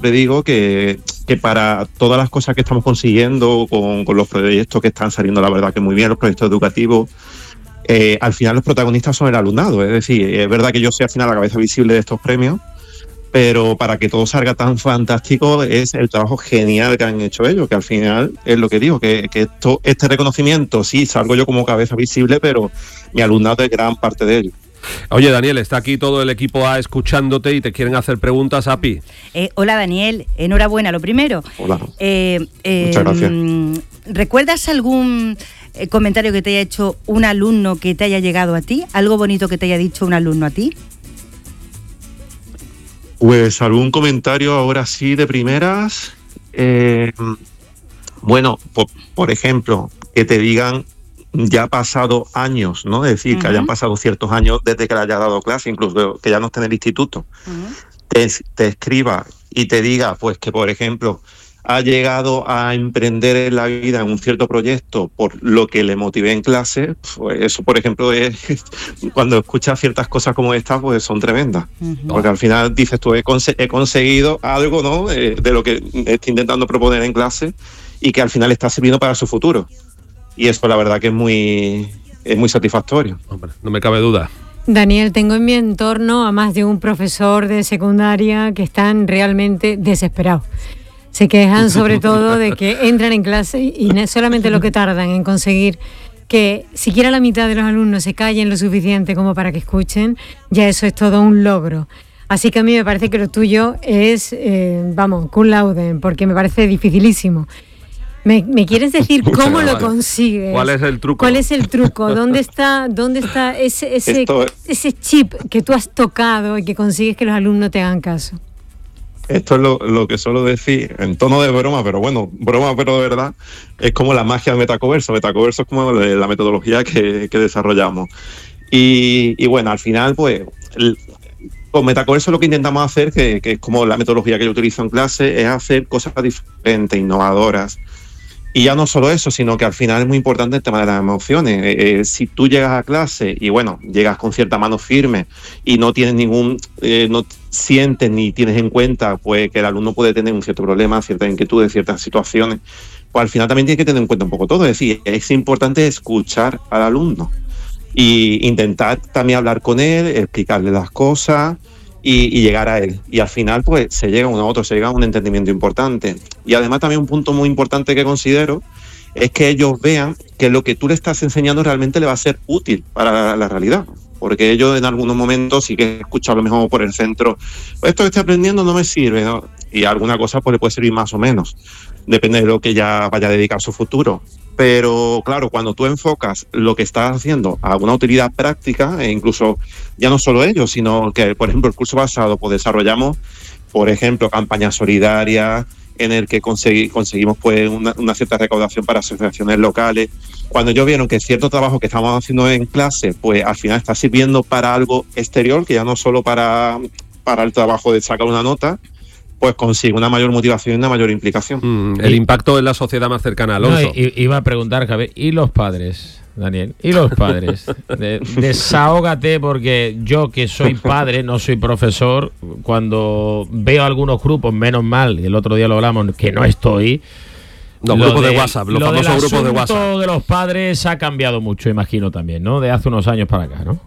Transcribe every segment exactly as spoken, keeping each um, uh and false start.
siempre digo que, que para todas las cosas que estamos consiguiendo con, con los proyectos que están saliendo, la verdad que muy bien, los proyectos educativos, eh, al final los protagonistas son el alumnado. Es decir, es verdad que yo soy al final la cabeza visible de estos premios, pero para que todo salga tan fantástico es el trabajo genial que han hecho ellos, que al final es lo que digo, que, que esto, este reconocimiento, sí, salgo yo como cabeza visible, pero mi alumnado es gran parte de ello. Oye, Daniel, está aquí todo el equipo A escuchándote y te quieren hacer preguntas, Api. Eh, hola, Daniel, enhorabuena, lo primero. Hola, eh, eh, muchas gracias. ¿Recuerdas algún eh, comentario que te haya hecho un alumno que te haya llegado a ti? ¿Algo bonito que te haya dicho un alumno a ti? Pues algún comentario ahora sí de primeras. Eh, bueno, por, por ejemplo, que te digan ya ha pasado años, ¿no? Es decir, uh-huh. que hayan pasado ciertos años desde que le haya dado clase, incluso que ya no esté en el instituto. Uh-huh. Te, te escriba y te diga, pues que por ejemplo, ha llegado a emprender en la vida en un cierto proyecto por lo que le motivé en clase, pues eso, por ejemplo, es cuando escuchas ciertas cosas como estas, pues son tremendas. Uh-huh. Porque al final dices tú, he, conse- he conseguido algo, ¿no? Eh, de lo que estoy intentando proponer en clase y que al final está sirviendo para su futuro. Y eso la verdad que es muy, es muy satisfactorio. Hombre, no me cabe duda. Daniel, tengo en mi entorno a más de un profesor de secundaria que están realmente desesperados. Se quejan sobre todo de que entran en clase y no solamente lo que tardan en conseguir que siquiera la mitad de los alumnos se callen lo suficiente como para que escuchen, ya eso es todo un logro. Así que a mí me parece que lo tuyo es, eh, vamos, cum laude, porque me parece dificilísimo. ¿Me, ¿Me quieres decir cómo lo consigues? ¿Cuál es el truco? ¿Cuál es el truco? ¿Dónde está, dónde está ese, ese, Esto... ese chip que tú has tocado y que consigues que los alumnos te hagan caso? Esto es lo, lo que suelo decir en tono de broma, pero bueno, broma pero de verdad, es como la magia de Metacoverso. Metacoverso es como la metodología que, que desarrollamos. Y, y bueno, al final, pues, el, con Metacoverso lo que intentamos hacer, que, que es como la metodología que yo utilizo en clase, es hacer cosas diferentes, innovadoras. Y ya no solo eso, sino que al final es muy importante el tema de las emociones. Eh, eh, si tú llegas a clase y bueno, llegas con cierta mano firme y no tienes ningún, eh, no sientes ni tienes en cuenta pues que el alumno puede tener un cierto problema, ciertas inquietudes, ciertas situaciones, pues al final también tienes que tener en cuenta un poco todo. Es decir, es importante escuchar al alumno y intentar también hablar con él, explicarle las cosas. Y, y llegar a él. Y al final, pues, se llega a uno a otro, se llega a un entendimiento importante. Y además también un punto muy importante que considero es que ellos vean que lo que tú le estás enseñando realmente le va a ser útil para la, la realidad. Porque ellos en algunos momentos sí que escuchan a lo mejor por el centro, pues esto que estoy aprendiendo no me sirve, ¿no? Y alguna cosa pues le puede servir más o menos. Depende de lo que ya vaya a dedicar su futuro. Pero claro, cuando tú enfocas lo que estás haciendo a una utilidad práctica, e incluso ya no solo ellos, sino que, por ejemplo, el curso pasado pues desarrollamos, por ejemplo, campañas solidarias en el que consegui, conseguimos pues una, una cierta recaudación para asociaciones locales. Cuando ellos vieron que cierto trabajo que estábamos haciendo en clase, pues al final está sirviendo para algo exterior, que ya no solo para, para el trabajo de sacar una nota, pues consigue una mayor motivación y una mayor implicación. Mm, el y, impacto en la sociedad más cercana, Alonso. No, y, iba a preguntar, Javier, ¿y los padres, Daniel? ¿Y los padres? De, desahógate, porque yo que soy padre, no soy profesor, cuando veo algunos grupos, menos mal, y el otro día lo hablamos, que no estoy... Los grupos de, de WhatsApp, los famosos grupos de WhatsApp. Lo de los padres ha cambiado mucho, imagino también, ¿no? De hace unos años para acá, ¿no?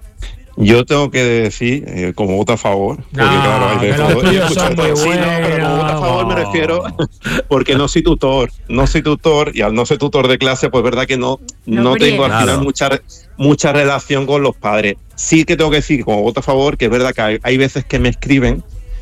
Yo tengo que decir, eh, como voto a favor, porque no, claro, hay de todo. Sí, no, pero como voto a favor me refiero, porque no soy tutor, no soy tutor, y al no ser tutor de clase, pues verdad que no, no, no tengo al final mucha, mucha relación con los padres. Sí que tengo que decir, como voto a favor, que es verdad que hay, hay veces que me escriben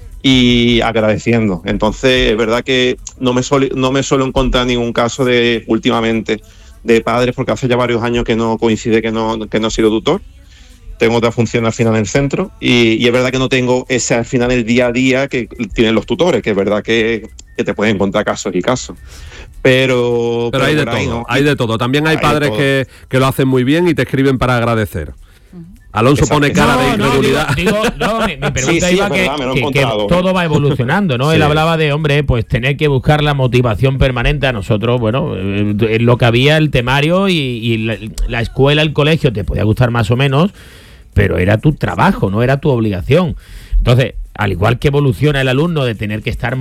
y agradeciendo. Entonces, es verdad que no me, suelo, no me suelo encontrar ningún caso de últimamente de padres, porque hace ya varios años que no coincide que no, que no he sido tutor. Tengo otra función al final en el centro y, y es verdad que no tengo ese al final el día a día que tienen los tutores, que es verdad que, que te pueden encontrar casos y casos. Pero, pero, pero hay de todo, no. hay de todo. También hay, hay padres que, que lo hacen muy bien y te escriben para agradecer. Alonso Exacto. pone cara no, de incredulidad. No, digo, digo, no, mi, mi pregunta sí, sí, iba que, verdad, que, que todo va evolucionando, ¿no? Sí. Él hablaba de, hombre, pues tener que buscar la motivación permanente. A nosotros, bueno, eh, lo que había, el temario y, y la, la escuela, el colegio, te podía gustar más o menos, pero era tu trabajo, no era tu obligación. Entonces, al igual que evoluciona el alumno de tener que estar